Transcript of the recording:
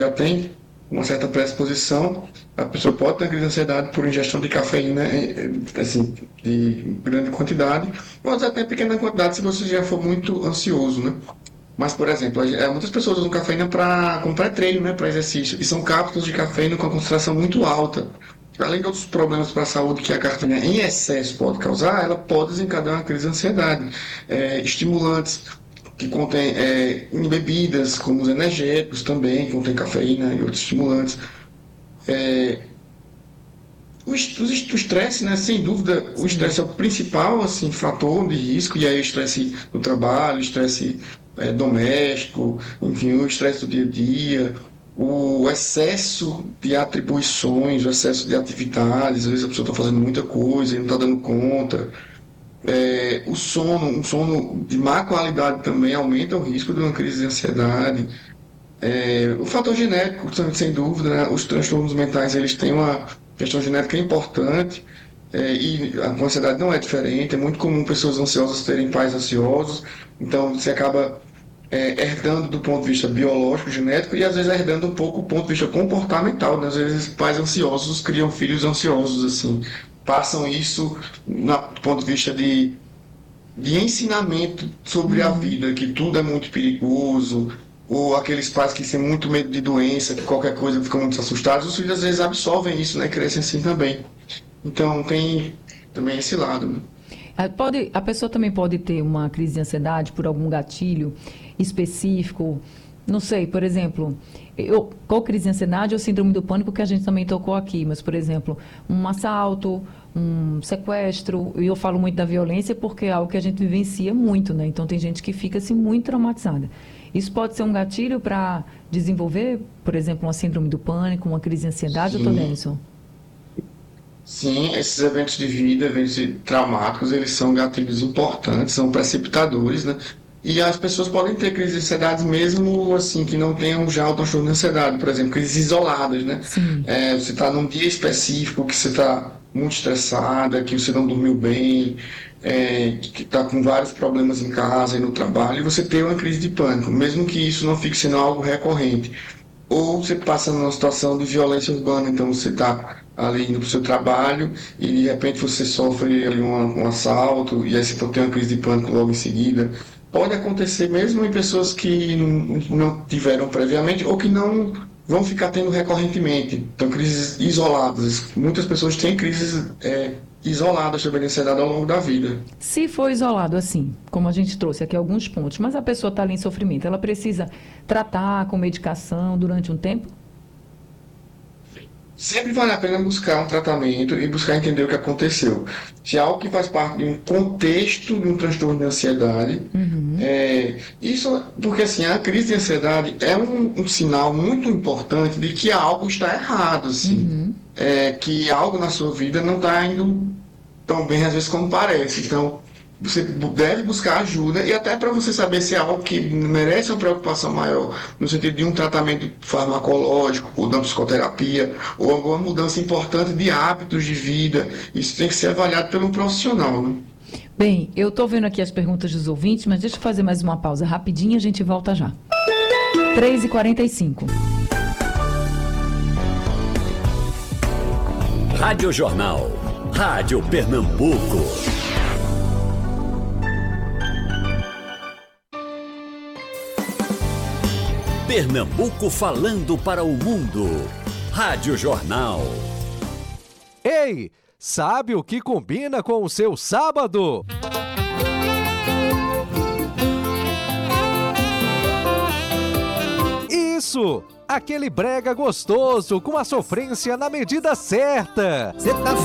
já tem uma certa predisposição, a pessoa pode ter crise de ansiedade por ingestão de cafeína, assim, de grande quantidade, ou até pequena quantidade se você já for muito ansioso, né? Mas, por exemplo, muitas pessoas usam cafeína como pré-treino, né, para exercício, e são cápsulas de cafeína com concentração muito alta. Além de outros problemas para a saúde que a cafeína em excesso pode causar, ela pode desencadear uma crise de ansiedade. Estimulantes que contêm em bebidas, como os energéticos também, contém cafeína e outros estimulantes. O estresse, né, sem dúvida, o estresse é o principal assim, fator de risco, e aí o estresse do trabalho, o estresse doméstico, enfim, o estresse do dia a dia, o excesso de atribuições, o excesso de atividades, às vezes a pessoa está fazendo muita coisa e não está dando conta. O sono, um sono de má qualidade também aumenta o risco de uma crise de ansiedade. O fator genético, sem dúvida, né? Os transtornos mentais eles têm uma questão genética importante, e a ansiedade não é diferente. É muito comum pessoas ansiosas terem pais ansiosos, então você acaba herdando do ponto de vista biológico, genético, e às vezes herdando um pouco do ponto de vista comportamental, né? Às vezes pais ansiosos criam filhos ansiosos, assim, passam isso do ponto de vista de ensinamento sobre a vida, que tudo é muito perigoso, ou aqueles pais que têm muito medo de doença, que qualquer coisa ficam muito assustados, os filhos às vezes absorvem isso, né, crescem assim também. Então tem também esse lado, né? A pessoa também pode ter uma crise de ansiedade por algum gatilho específico, não sei, por exemplo, qual crise de ansiedade ou síndrome do pânico que a gente também tocou aqui, mas, por exemplo, um assalto, um sequestro, e eu falo muito da violência porque é algo que a gente vivencia muito, né? Então tem gente que fica assim muito traumatizada. Isso pode ser um gatilho para desenvolver, por exemplo, uma síndrome do pânico, uma crise de ansiedade, doutor Sim, Denison? sim, esses eventos de vida, eventos traumáticos, eles são gatilhos importantes, são precipitadores, né? E as pessoas podem ter crises de ansiedade mesmo assim, que não tenham já o transtorno de ansiedade, por exemplo, crises isoladas, né? Sim. Você está num dia específico que você está muito estressada, que você não dormiu bem, que está com vários problemas em casa e no trabalho, e você tem uma crise de pânico, mesmo que isso não fique sendo algo recorrente. Ou você passa numa situação de violência urbana, então você está ali indo para o seu trabalho e de repente você sofre ali um assalto e aí você tem uma crise de pânico logo em seguida. Pode acontecer mesmo em pessoas que não tiveram previamente ou que não vão ficar tendo recorrentemente. Então, crises isoladas. Muitas pessoas têm crises isoladas também de ansiedade ao longo da vida. Se for isolado assim, como a gente trouxe aqui alguns pontos, mas a pessoa está ali em sofrimento, ela precisa tratar com medicação durante um tempo? Sempre vale a pena buscar um tratamento e buscar entender o que aconteceu. Se é algo que faz parte de um contexto de um transtorno de ansiedade, isso porque assim, a crise de ansiedade é um sinal muito importante de que algo está errado, assim, que algo na sua vida não está indo tão bem às vezes como parece. Então, você deve buscar ajuda e até para você saber se é algo que merece uma preocupação maior, no sentido de um tratamento farmacológico, ou da psicoterapia, ou alguma mudança importante de hábitos de vida. Isso tem que ser avaliado pelo profissional, né? Bem, eu estou vendo aqui as perguntas dos ouvintes, mas deixa eu fazer mais uma pausa rapidinho e a gente volta já. 3h45. Rádio Jornal. Rádio Pernambuco. Pernambuco falando para o mundo. Rádio Jornal. Ei, sabe o que combina com o seu sábado? Isso! Aquele brega gostoso com a sofrência na medida certa.